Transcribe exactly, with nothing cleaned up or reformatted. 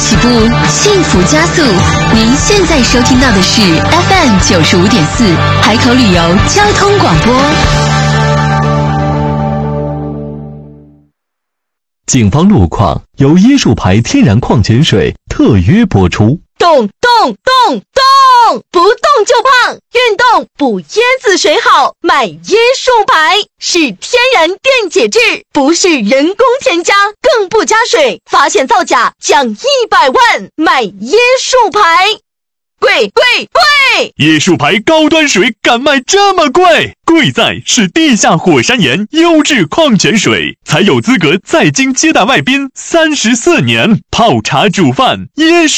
起步，幸福加速。您现在收听到的是 F M 九十五点四海口旅游交通广播。 警方路况由椰树牌天然矿泉水特约播出。 动动动动，不动就胖，运动补椰子水好，买椰树牌是天然电解质，不是人工添加，更不加水，发现造假奖一百万，买椰树牌。贵贵贵！ 椰树牌高端水敢卖这么贵？贵在是地下火山岩优质矿泉水，才有资格在京接待外宾三十四年，泡茶煮饭椰树。